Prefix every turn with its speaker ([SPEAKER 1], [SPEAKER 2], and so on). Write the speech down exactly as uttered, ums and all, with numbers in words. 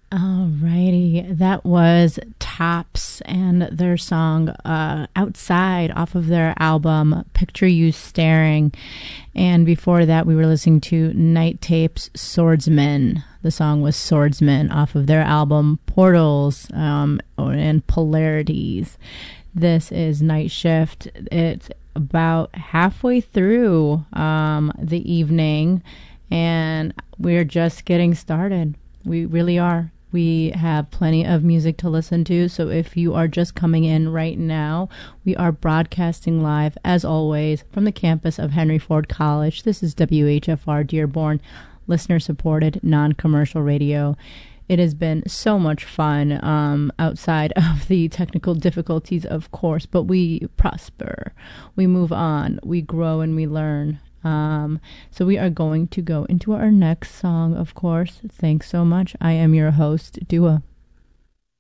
[SPEAKER 1] Alrighty, that was Tops and their song uh, Outside off of their album Picture You Staring. And before that, we were listening to Night Tapes Swordsman. The song was Swordsman off of their album Portals um, and Polarities. This is Night Shift. It's about halfway through um, the evening, and we're just getting started. We really are. We have plenty of music to listen to, so if you are just coming in right now, we are broadcasting live, as always, from the campus of Henry Ford College. This is W H F R Dearborn, listener-supported, non-commercial radio. It has been so much fun um, outside of the technical difficulties, of course, but we prosper, we move on, we grow, and we learn. Um, so we are going to go into our next song, of course. Thanks so much. I am your host, Dua.